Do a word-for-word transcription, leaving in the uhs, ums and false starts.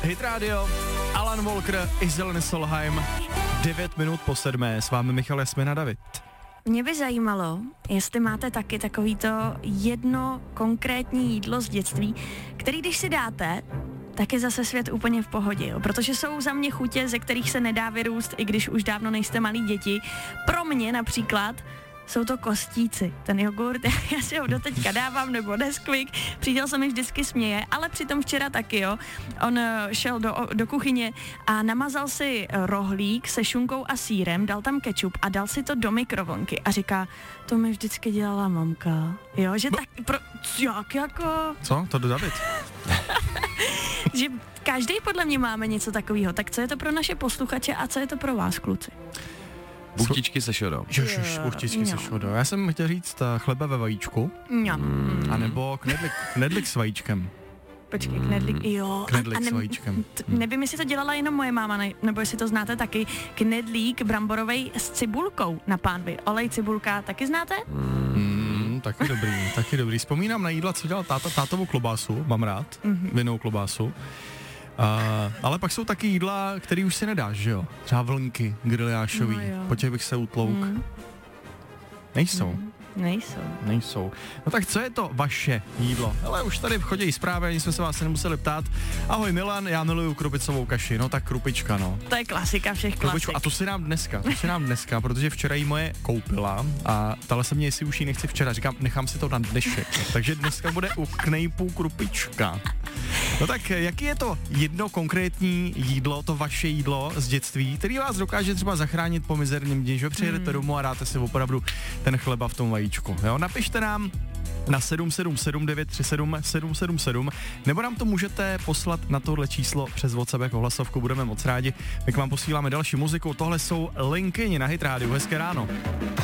Hit Radio, Alan Walker, Iselin Solheim, devět minut po sedmé, s vámi Michal Jasmina David. Mě by zajímalo, jestli máte taky takovýto jedno konkrétní jídlo z dětství, který když si dáte, tak je zase svět úplně v pohodě, jo? Protože jsou za mě chutě, ze kterých se nedá vyrůst, i když už dávno nejste malí děti. Pro mě například jsou to kostíci, ten jogurt, já si ho doteďka dávám, nebo Nesquik, přítel se mi vždycky směje, ale přitom včera taky, jo, on šel do, do kuchyně a namazal si rohlík se šunkou a sýrem, dal tam kečup a dal si to do mikrovlnky a říká, to mi vždycky dělala mamka, jo, že tak, pro, jak jako... Co? To do David? Že každý podle mě máme něco takového, tak co je to pro naše posluchače a co je to pro vás, kluci? Buchtičky se šodou. Jož, buchtičky se šodou. Já jsem chtěl říct uh, chleba ve vajíčku. Mm. A nebo knedlik, knedlik s vajíčkem. Počkej, knedlik, jo. Knedlik a, a ne, s vajíčkem. T- nevím, jestli to dělala jenom moje máma, ne, nebo jestli to znáte taky. Knedlík bramborovej s cibulkou na pánvi. Olej, cibulka, taky znáte? Mm, taky dobrý, taky dobrý. Vzpomínám na jídla, co dělal táta, tátovou klobásu, mám rád, mm-hmm. vinnou klobásu. Uh, ale pak jsou taky jídla, který už si nedáš, že jo? Třeba vlnky griliášový, no po těch bych se utlouk. Mm. Nejsou. Mm. Nejsou. Nejsou. No tak co je to vaše jídlo? Ale už tady chodí zprávy, ani jsme se vás nemuseli ptát. Ahoj Milan, já miluju krupicovou kaši. No tak krupička, no. To je klasika všech klasik. A to si dám dneska, to si dám dneska, protože včera jí moje koupila a ptala se mě, jestli už jí nechci včera. Říkám, nechám si to na dnešek. Takže dneska bude u knejpů krupička. No tak jaký je to jedno konkrétní jídlo, to vaše jídlo z dětství, který vás dokáže třeba zachránit po mizerném dni, že přijedete hmm. domů a dáte si opravdu ten chleba v tom vajíčku. Jo, napište nám na sedm sedm sedm devět tři sedm sedm sedm sedm, nebo nám to můžete poslat na tohle číslo přes WhatsApp jako hlasovku, budeme moc rádi. My k vám posíláme další muziku, tohle jsou Linkyni na Hit Radio, hezké ráno.